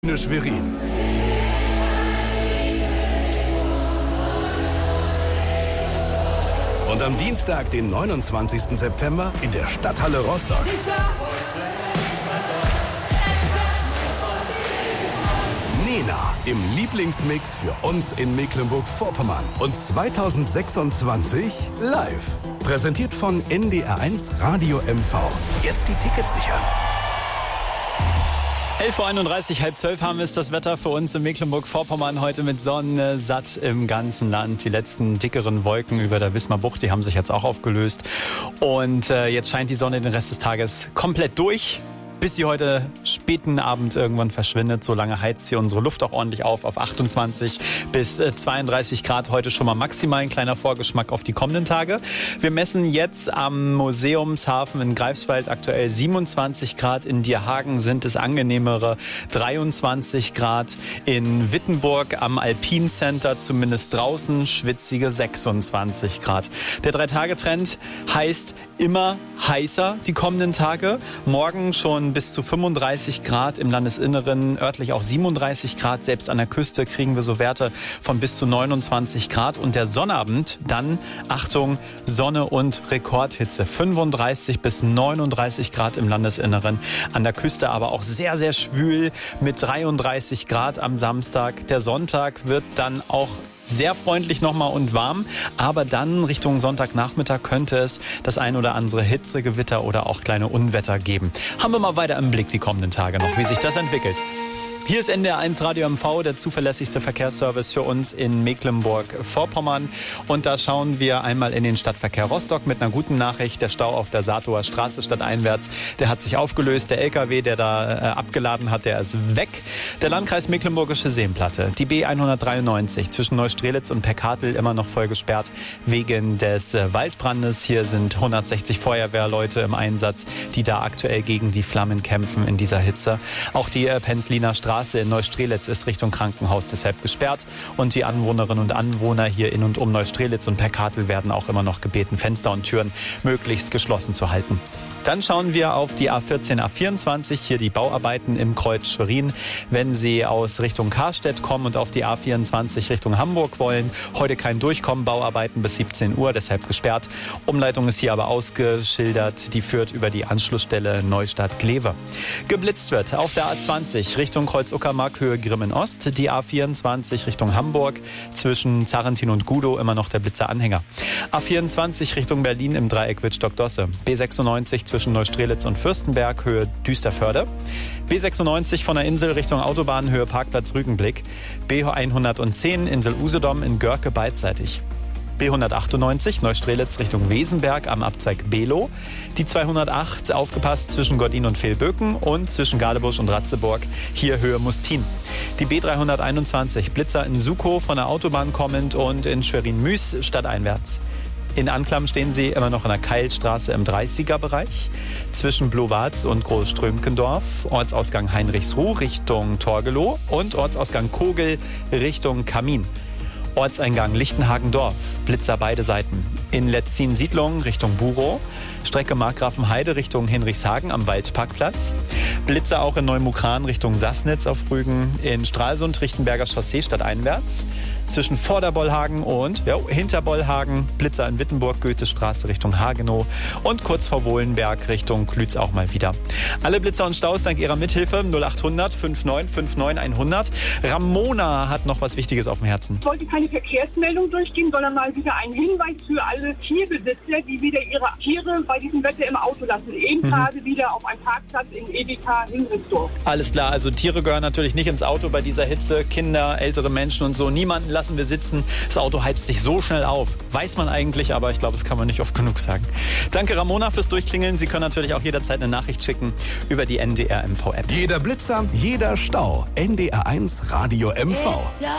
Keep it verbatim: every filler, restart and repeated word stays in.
Schwerin. Und am Dienstag, den neunundzwanzigsten September, in der Stadthalle Rostock. Nena im Lieblingsmix für uns in Mecklenburg-Vorpommern. Und zweitausendsechsundzwanzig live. Präsentiert von N D R eins Radio M V. Jetzt die Tickets sichern. elf Uhr einunddreißig, halb zwölf haben wir es, das Wetter für uns in Mecklenburg-Vorpommern. Heute mit Sonne satt im ganzen Land. Die letzten dickeren Wolken über der Wismar Bucht, die haben sich jetzt auch aufgelöst. Und äh, jetzt scheint die Sonne den Rest des Tages komplett durch, bis sie heute späten Abend irgendwann verschwindet. So lange heizt sie unsere Luft auch ordentlich auf, auf achtundzwanzig bis zweiunddreißig Grad. Heute schon mal maximal ein kleiner Vorgeschmack auf die kommenden Tage. Wir messen jetzt am Museumshafen in Greifswald aktuell siebenundzwanzig Grad. In Dierhagen sind es angenehmere dreiundzwanzig Grad. In Wittenburg am Alpine Center, zumindest draußen, schwitzige sechsundzwanzig Grad. Der Drei-Tage-Trend heißt immer heißer die kommenden Tage. Morgen schon bis zu fünfunddreißig Grad im Landesinneren, örtlich auch siebenunddreißig Grad. Selbst an der Küste kriegen wir so Werte von bis zu neunundzwanzig Grad. Und der Sonnabend dann, Achtung, Sonne und Rekordhitze. fünfunddreißig bis neununddreißig Grad im Landesinneren. An der Küste aber auch sehr, sehr schwül mit dreiunddreißig Grad am Samstag. Der Sonntag wird dann auch sehr freundlich nochmal und warm, aber dann Richtung Sonntagnachmittag könnte es das ein oder andere Hitzegewitter oder auch kleine Unwetter geben. Haben wir mal weiter im Blick die kommenden Tage noch, wie sich das entwickelt. Hier ist N D R eins Radio M V, der zuverlässigste Verkehrsservice für uns in Mecklenburg-Vorpommern. Und da schauen wir einmal in den Stadtverkehr Rostock mit einer guten Nachricht. Der Stau auf der Saatower Straße stadteinwärts, der hat sich aufgelöst. Der L K W, der da äh, abgeladen hat, der ist weg. Der Landkreis Mecklenburgische Seenplatte, die B hundertdreiundneunzig zwischen Neustrelitz und Peckartel immer noch voll gesperrt wegen des äh, Waldbrandes. Hier sind hundertsechzig Feuerwehrleute im Einsatz, die da aktuell gegen die Flammen kämpfen in dieser Hitze. Auch die äh, Penzliner Straße in Neustrelitz ist Richtung Krankenhaus deshalb gesperrt und die Anwohnerinnen und Anwohner hier in und um Neustrelitz und Peckartel werden auch immer noch gebeten, Fenster und Türen möglichst geschlossen zu halten. Dann schauen wir auf die A vierzehn, A vierundzwanzig, hier die Bauarbeiten im Kreuz Schwerin. Wenn Sie aus Richtung Karstedt kommen und auf die A vierundzwanzig Richtung Hamburg wollen, heute kein Durchkommen, Bauarbeiten bis siebzehn Uhr, deshalb gesperrt. Umleitung ist hier aber ausgeschildert, die führt über die Anschlussstelle Neustadt-Glewe. Geblitzt wird auf der A zwanzig Richtung Kreuz Uckermark, Höhe Grimmen-Ost, die A vierundzwanzig Richtung Hamburg, zwischen Zarentin und Gudow immer noch der Blitzer-Anhänger. A vierundzwanzig Richtung Berlin im Dreieck Wittstock-Dosse, B sechsundneunzig zwischen Neustrelitz und Fürstenberg, Höhe Düsterförde. B sechsundneunzig von der Insel Richtung Autobahn, Höhe Parkplatz Rügenblick. B hundertzehn Insel Usedom in Görke beidseitig. B hundertachtundneunzig Neustrelitz Richtung Wesenberg am Abzweig Below. Die zweihundertacht, aufgepasst, zwischen Gordin und Fehlböken und zwischen Gadebusch und Ratzeburg, hier Höhe Mustin. Die B dreihunderteinundzwanzig Blitzer in Sukow von der Autobahn kommend und in Schwerin-Müs stadteinwärts. In Anklam stehen Sie immer noch in der Keilstraße im dreißiger-Bereich zwischen Blowarz und Großströmkendorf, Ortsausgang Heinrichsruh Richtung Torgelow und Ortsausgang Kogel Richtung Kamin. Ortseingang Lichtenhagen-Dorf, Blitzer beide Seiten. In Letzin-Siedlung Richtung Burow, Strecke Markgrafenheide Richtung Hinrichshagen am Waldparkplatz. Blitzer auch in Neumukran Richtung Sassnitz auf Rügen, in Stralsund Richtenberger Chaussee stadteinwärts. Zwischen Vorderbollhagen und ja, Hinterbollhagen, Blitzer in Wittenburg, Goethestraße Richtung Hagenow und kurz vor Wohlenberg Richtung Klütz auch mal wieder. Alle Blitzer und Staus dank Ihrer Mithilfe null achthundert neunundfünfzig neunundfünfzig hundert. Ramona hat noch was Wichtiges auf dem Herzen. Ich wollte keine Verkehrsmeldung durchgehen, sondern mal wieder einen Hinweis für alle Tierbesitzer, die wieder ihre Tiere bei diesem Wetter im Auto lassen. Eben mhm. gerade wieder auf einem Parkplatz in Edeka Hinrichsdorf. Alles klar, also Tiere gehören natürlich nicht ins Auto bei dieser Hitze. Kinder, ältere Menschen und so, niemanden lassen wir sitzen. Das Auto heizt sich so schnell auf. Weiß man eigentlich, aber ich glaube, das kann man nicht oft genug sagen. Danke Ramona fürs Durchklingeln. Sie können natürlich auch jederzeit eine Nachricht schicken über die N D R M V App. Jeder Blitzer, jeder Stau. N D R eins Radio M V.